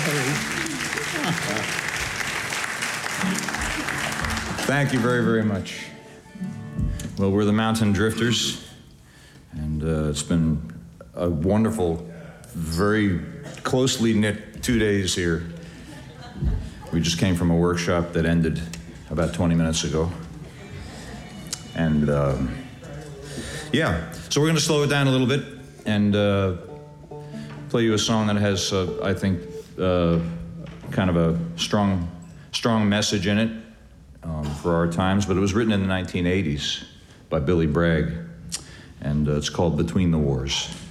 Thank you very, very much. Well, we're the Mountain Drifters, and it's been a wonderful, very closely knit 2 days here. We just came from a workshop that ended about 20 minutes ago. And yeah, so we're going to slow it down a little bit and play you a song that has, I think, kind of a strong message in it for our times, but it was written in the 1980s by Billy Bragg, and it's called Between the Wars.